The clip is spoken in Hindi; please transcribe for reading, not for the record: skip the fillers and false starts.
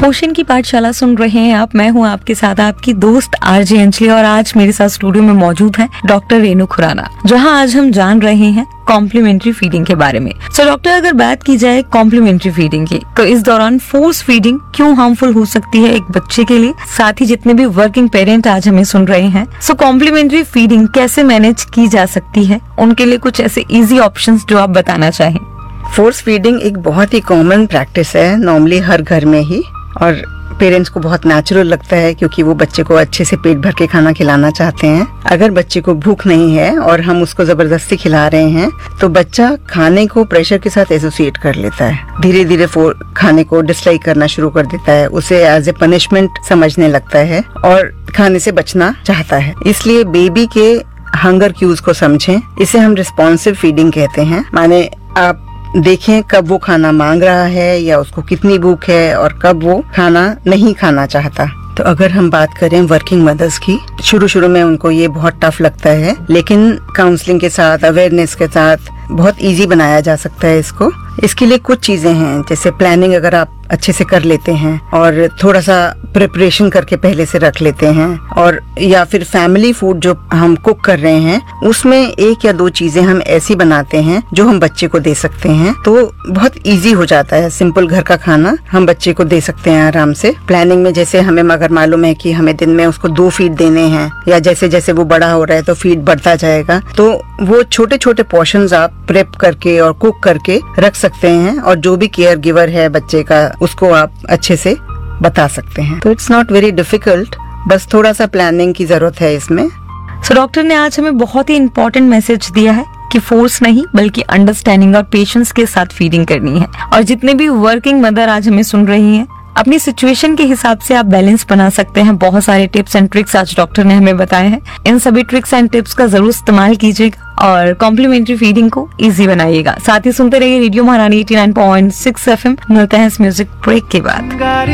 पोषण की पाठशाला सुन रहे हैं आप। मैं हूं आपके साथ आपकी दोस्त आरजे अंजलि और आज मेरे साथ स्टूडियो में मौजूद है डॉक्टर रेनू खुराना, जहां आज हम जान रहे हैं कॉम्प्लीमेंट्री फीडिंग के बारे में। सो डॉक्टर, अगर बात की जाए कॉम्प्लीमेंट्री फीडिंग की, तो इस दौरान फोर्स फीडिंग क्यों हार्मफुल हो सकती है एक बच्चे के लिए? साथ ही जितने भी वर्किंग पेरेंट आज हमें सुन रहे हैं, सो कॉम्प्लीमेंट्री फीडिंग कैसे मैनेज की जा सकती है, उनके लिए कुछ ऐसे इजी ऑप्शंस जो आप बताना चाहें। फोर्स फीडिंग एक बहुत ही कॉमन प्रैक्टिस है नॉर्मली हर घर में ही, और पेरेंट्स को बहुत नेचुरल लगता है क्योंकि वो बच्चे को अच्छे से पेट भर के खाना खिलाना चाहते हैं। अगर बच्चे को भूख नहीं है और हम उसको जबरदस्ती खिला रहे हैं तो बच्चा खाने को प्रेशर के साथ एसोसिएट कर लेता है, धीरे धीरे खाने को डिसलाइक करना शुरू कर देता है, उसे एज ए पनिशमेंट समझने लगता है और खाने से बचना चाहता है। इसलिए बेबी के हंगर क्यूज को समझें। इसे हम रिस्पॉन्सिव फीडिंग कहते हैं। माने आप देखें कब वो खाना मांग रहा है या उसको कितनी भूख है और कब वो खाना नहीं खाना चाहता। तो अगर हम बात करें वर्किंग मदर्स की, शुरू में उनको ये बहुत टफ लगता है, लेकिन काउंसलिंग के साथ, अवेयरनेस के साथ बहुत इजी बनाया जा सकता है इसको। इसके लिए कुछ चीजें हैं, जैसे प्लानिंग अगर आप अच्छे से कर लेते हैं और थोड़ा सा प्रिपरेशन करके पहले से रख लेते हैं, और या फिर फैमिली फूड जो हम कुक कर रहे हैं उसमें एक या दो चीजें हम ऐसी बनाते हैं जो हम बच्चे को दे सकते हैं, तो बहुत इजी हो जाता है। सिंपल घर का खाना हम बच्चे को दे सकते हैं आराम से। प्लानिंग में जैसे हमें अगर मालूम है कि हमें दिन में उसको 2 फीड देने हैं, या जैसे जैसे वो बड़ा हो रहा है तो फीड बढ़ता जाएगा, तो वो छोटे छोटे पोर्शंस आप प्रेप करके और कुक करके रख सकते हैं, और जो भी केयर गिवर है बच्चे का उसको आप अच्छे से बता सकते हैं। तो इट्स नॉट वेरी डिफिकल्ट, बस थोड़ा सा प्लानिंग की जरूरत है इसमें। सो डॉक्टर ने आज हमें बहुत ही इम्पोर्टेंट मैसेज दिया है कि फोर्स नहीं बल्कि अंडरस्टैंडिंग और पेशेंस के साथ फीडिंग करनी है। और जितने भी वर्किंग मदर आज हमें सुन रही हैं, अपनी सिचुएशन के हिसाब से आप बैलेंस बना सकते हैं। बहुत सारे टिप्स एंड ट्रिक्स आज डॉक्टर ने हमें बताए हैं। इन सभी ट्रिक्स एंड टिप्स का जरूर इस्तेमाल कीजिएगा और कॉम्प्लीमेंट्री फीडिंग को इजी बनाइएगा। साथ ही सुनते रहिए रेडियो महारानी 89.6 FM। मिलते हैं इस म्यूजिक ब्रेक के बाद।